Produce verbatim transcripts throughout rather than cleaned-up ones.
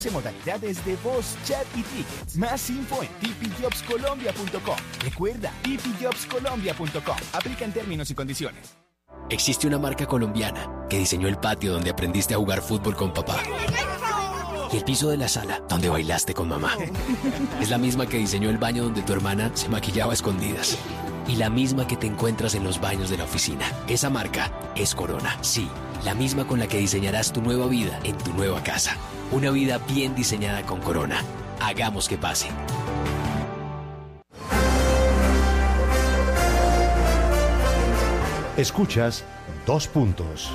Modalidades de voz, chat y tickets. Más info en t p jobs colombia punto com. Recuerda, t p jobs colombia punto com. Aplican términos y condiciones. Existe una marca colombiana que diseñó el patio donde aprendiste a jugar fútbol con papá. Y el piso de la sala donde bailaste con mamá. Es la misma que diseñó el baño donde tu hermana se maquillaba a escondidas. Y la misma que te encuentras en los baños de la oficina. Esa marca es Corona. Sí, la misma con la que diseñarás tu nueva vida en tu nueva casa. Una vida bien diseñada con Corona. Hagamos que pase. Escuchas Dos Puntos.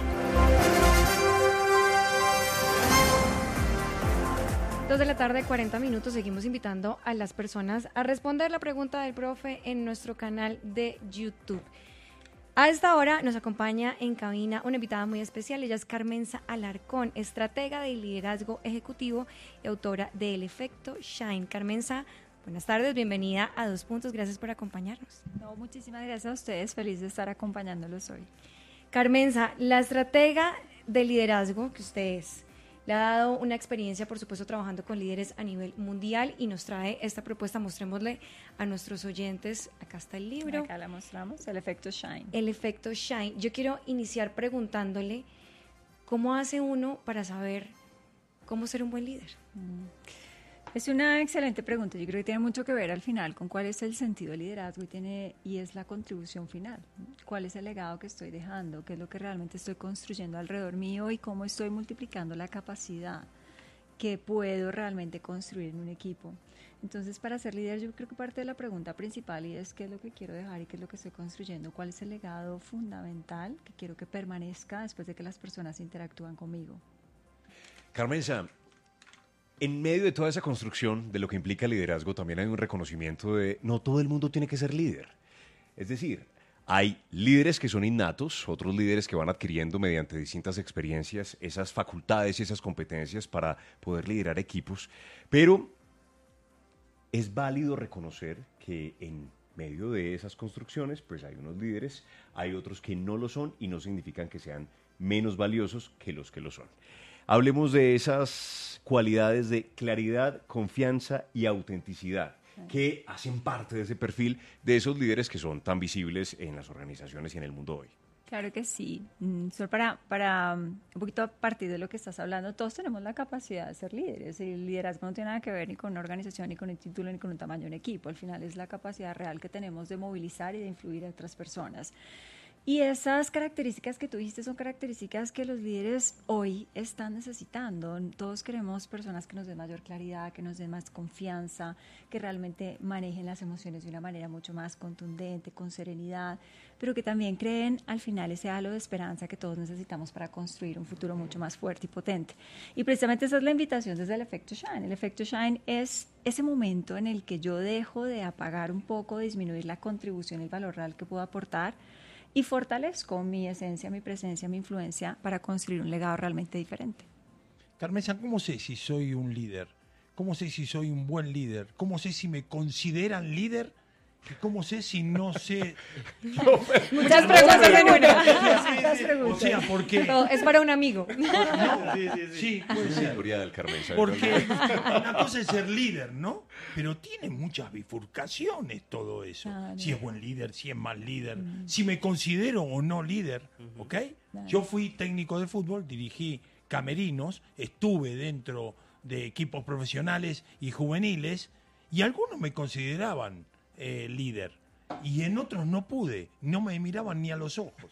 Dos de la tarde, cuarenta minutos. Seguimos invitando a las personas a responder la pregunta del profe en nuestro canal de YouTube. A esta hora nos acompaña en cabina una invitada muy especial. Ella es Carmenza Alarcón, estratega de liderazgo ejecutivo y autora de El Efecto Shine. Carmenza, buenas tardes, bienvenida a Dos Puntos. Gracias por acompañarnos. No, muchísimas gracias a ustedes. Feliz de estar acompañándolos hoy. Carmenza, la estratega de liderazgo que usted es, le ha dado una experiencia, por supuesto, trabajando con líderes a nivel mundial y nos trae esta propuesta. Mostrémosle a nuestros oyentes, acá está el libro. Acá la mostramos, El Efecto Shine. El Efecto Shine. Yo quiero iniciar preguntándole, ¿cómo hace uno para saber cómo ser un buen líder? Mm. Es una excelente pregunta. Yo creo que tiene mucho que ver al final con cuál es el sentido del liderazgo y, tiene, y es la contribución final. ¿Cuál es el legado que estoy dejando? ¿Qué es lo que realmente estoy construyendo alrededor mío? Y cómo estoy multiplicando la capacidad que puedo realmente construir en un equipo. Entonces, para ser líder, yo creo que parte de la pregunta principal y es qué es lo que quiero dejar y qué es lo que estoy construyendo. ¿Cuál es el legado fundamental que quiero que permanezca después de que las personas interactúan conmigo? Carmenza, en medio de toda esa construcción de lo que implica liderazgo, también hay un reconocimiento de no todo el mundo tiene que ser líder. Es decir, hay líderes que son innatos, otros líderes que van adquiriendo mediante distintas experiencias esas facultades y esas competencias para poder liderar equipos, pero es válido reconocer que en medio de esas construcciones pues hay unos líderes, hay otros que no lo son y no significan que sean menos valiosos que los que lo son. Hablemos de esas cualidades de claridad, confianza y autenticidad que hacen parte de ese perfil de esos líderes que son tan visibles en las organizaciones y en el mundo hoy. Claro que sí. Solo para, para un poquito a partir de lo que estás hablando, todos tenemos la capacidad de ser líderes. El liderazgo no tiene nada que ver ni con una organización, ni con un título, ni con un tamaño de un equipo. Al final es la capacidad real que tenemos de movilizar y de influir a otras personas. Y esas características que tú dijiste son características que los líderes hoy están necesitando. Todos queremos personas que nos den mayor claridad, que nos den más confianza, que realmente manejen las emociones de una manera mucho más contundente, con serenidad, pero que también creen al final ese halo de esperanza que todos necesitamos para construir un futuro mucho más fuerte y potente. Y precisamente esa es la invitación desde el Efecto Shine. El Efecto Shine es ese momento en el que yo dejo de apagar un poco, disminuir la contribución y el valor real que puedo aportar, y fortalezco mi esencia, mi presencia, mi influencia para construir un legado realmente diferente. Carmenza, ¿cómo sé si soy un líder? ¿Cómo sé si soy un buen líder? ¿Cómo sé si me consideran líder? ¿Y cómo sé si no sé? Muchas preguntas en una. Sí, sí, sí. O sea, ¿por qué? No, es para un amigo. No, sí, sí, sí. Sí, puede ser. Seguridad del Carmenza. Porque una cosa es ser líder, ¿no? Pero tiene muchas bifurcaciones todo eso. Claro. Si es buen líder, si es mal líder, mm. si me considero o no líder, ¿ok? Claro. Yo fui técnico de fútbol, dirigí camerinos, estuve dentro de equipos profesionales y juveniles, y algunos me consideraban Eh, líder, y en otros no pude, no me miraban ni a los ojos.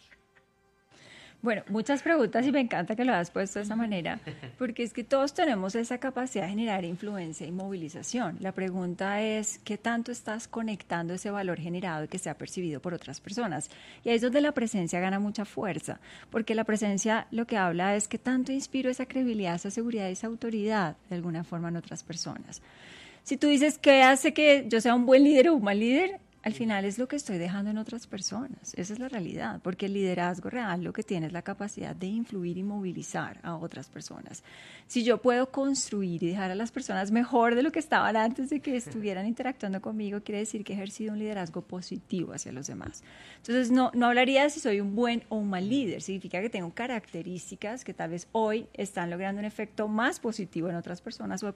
Bueno, muchas preguntas y me encanta que lo hayas puesto de esa manera, porque es que todos tenemos esa capacidad de generar influencia y movilización. La pregunta es, ¿qué tanto estás conectando ese valor generado y que sea percibido por otras personas? Y ahí es donde la presencia gana mucha fuerza, porque la presencia lo que habla es que tanto inspiro esa credibilidad, esa seguridad y esa autoridad de alguna forma en otras personas. Si tú dices, ¿qué hace que yo sea un buen líder o un mal líder? al final es lo que estoy dejando en otras personas. Esa es la realidad, porque el liderazgo real lo que tiene es la capacidad de influir y movilizar a otras personas. Si yo puedo construir y dejar a las personas mejor de lo que estaban antes de que estuvieran interactuando conmigo, quiere decir que he ejercido un liderazgo positivo hacia los demás. Entonces, no, no hablaría de si soy un buen o un mal líder. Significa que tengo características que tal vez hoy están logrando un efecto más positivo en otras personas o